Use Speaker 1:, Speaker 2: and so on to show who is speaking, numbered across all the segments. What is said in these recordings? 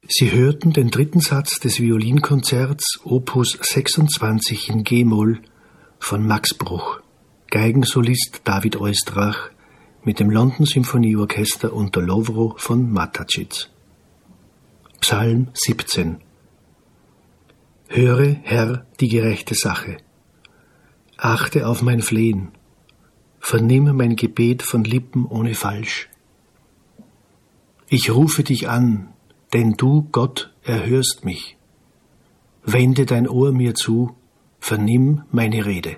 Speaker 1: Sie hörten den dritten Satz des Violinkonzerts Opus 26 in G-Moll von Max Bruch, Geigensolist David Oistrach mit dem London Symphonieorchester unter Lovro von Mataschitz. Psalm 17. Höre, Herr, die gerechte Sache. Achte auf mein Flehen. Vernimm mein Gebet von Lippen ohne Falsch. Ich rufe dich an, denn du, Gott, erhörst mich. Wende dein Ohr mir zu, vernimm meine Rede.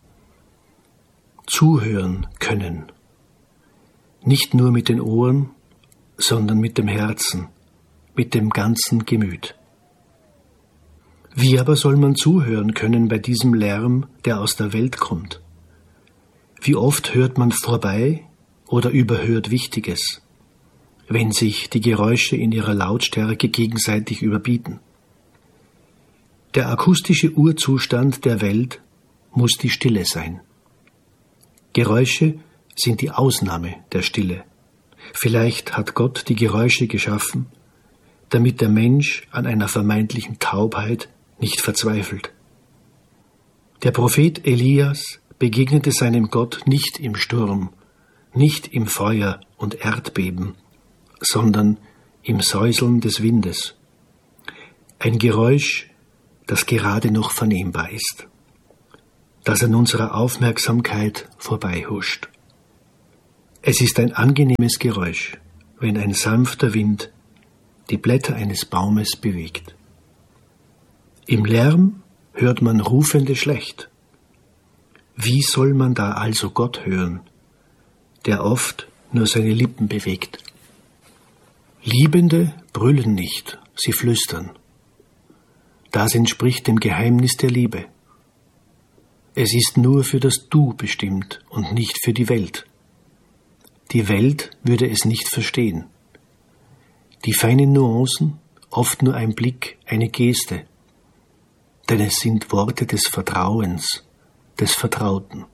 Speaker 1: Zuhören können. Nicht nur mit den Ohren, sondern mit dem Herzen, mit dem ganzen Gemüt. Wie aber soll man zuhören können bei diesem Lärm, der aus der Welt kommt? Wie oft hört man vorbei oder überhört Wichtiges, wenn sich die Geräusche in ihrer Lautstärke gegenseitig überbieten? Der akustische Urzustand der Welt muss die Stille sein. Geräusche sind die Ausnahme der Stille. Vielleicht hat Gott die Geräusche geschaffen, damit der Mensch an einer vermeintlichen Taubheit nicht verzweifelt. Der Prophet Elias begegnete seinem Gott nicht im Sturm, nicht im Feuer und Erdbeben, sondern im Säuseln des Windes. Ein Geräusch, das gerade noch vernehmbar ist, das an unserer Aufmerksamkeit vorbeihuscht. Es ist ein angenehmes Geräusch, wenn ein sanfter Wind die Blätter eines Baumes bewegt. Im Lärm hört man Rufende schlecht. Wie soll man da also Gott hören, der oft nur seine Lippen bewegt? Liebende brüllen nicht, sie flüstern. Das entspricht dem Geheimnis der Liebe. Es ist nur für das Du bestimmt und nicht für die Welt. Die Welt würde es nicht verstehen. Die feinen Nuancen, oft nur ein Blick, eine Geste, denn es sind Worte des Vertrauens, des Vertrauten.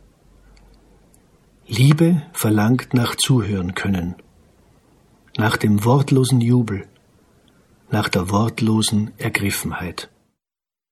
Speaker 1: Liebe verlangt nach Zuhören können, nach dem wortlosen Jubel, nach der wortlosen Ergriffenheit.